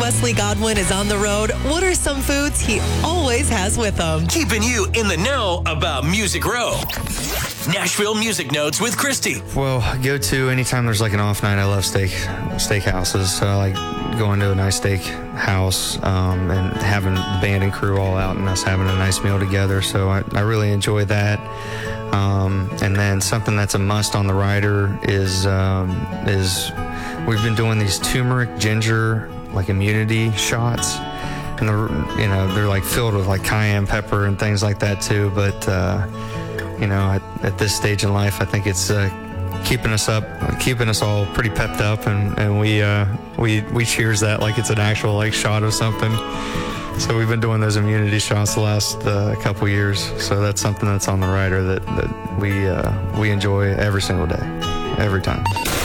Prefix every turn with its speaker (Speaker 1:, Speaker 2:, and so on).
Speaker 1: Wesley Godwin is on the road, what are some foods he always has with him?
Speaker 2: Keeping you in the know about Music Row. Nashville Music Notes with Christy.
Speaker 3: Well, I go to anytime there's like an off night. I love steakhouses. So I like going to a nice steak house and having the band and crew all out and us having a nice meal together. So I really enjoy that. And then something that's a must on the rider is we've been doing these turmeric ginger like immunity shots, and they're like filled with like cayenne pepper and things like that too. But at this stage in life, I think it's keeping us all pretty pepped up, and we cheers that like it's an actual like shot of something. So we've been doing those immunity shots the last couple years. So that's something that's on the rider that we enjoy every single day, every time.